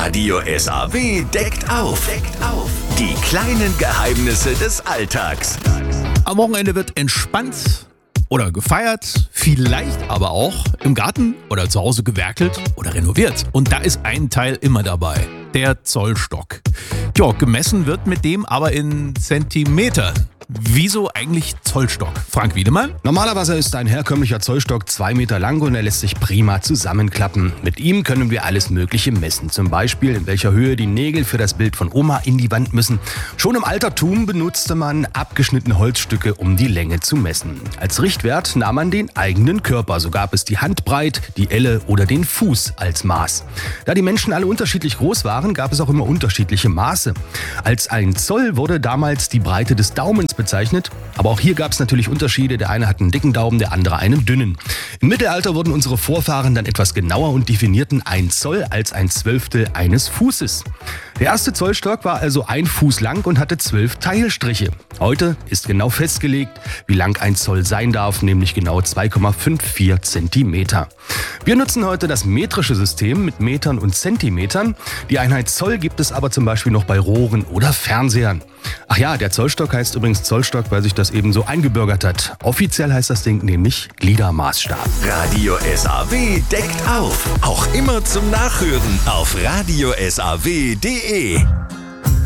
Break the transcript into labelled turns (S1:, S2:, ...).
S1: Radio SAW deckt auf. Die kleinen Geheimnisse des Alltags.
S2: Am Wochenende wird entspannt oder gefeiert, vielleicht aber auch im Garten oder zu Hause gewerkelt oder renoviert. Und da ist ein Teil immer dabei, der Zollstock. Ja, gemessen wird mit dem aber in Zentimetern. Wieso eigentlich Zollstock? Frank Wiedemann?
S3: Normalerweise ist ein herkömmlicher Zollstock 2 Meter lang und er lässt sich prima zusammenklappen. Mit ihm können wir alles Mögliche messen. Zum Beispiel, in welcher Höhe die Nägel für das Bild von Oma in die Wand müssen. Schon im Altertum benutzte man abgeschnittene Holzstücke, um die Länge zu messen. Als Richtwert nahm man den eigenen Körper. So gab es die Handbreit, die Elle oder den Fuß als Maß. Da die Menschen alle unterschiedlich groß waren, gab es auch immer unterschiedliche Maße. Als ein Zoll wurde damals die Breite des Daumens bezeichnet, aber auch hier gab es natürlich Unterschiede. Der eine hat einen dicken Daumen, der andere einen dünnen. Im Mittelalter wurden unsere Vorfahren dann etwas genauer und definierten ein Zoll als ein Zwölftel eines Fußes. Der erste Zollstock war also 1 Fuß lang und hatte 12 Teilstriche. Heute ist genau festgelegt, wie lang ein Zoll sein darf, nämlich genau 2,54 Zentimeter. Wir nutzen heute das metrische System mit Metern und Zentimetern. Die Einheit Zoll gibt es aber zum Beispiel noch bei Rohren oder Fernsehern. Ach ja, der Zollstock heißt übrigens Zollstock, weil sich das eben so eingebürgert hat. Offiziell heißt das Ding nämlich Gliedermaßstab.
S1: Radio SAW deckt auf. Auch immer zum Nachhören auf radiosaw.de.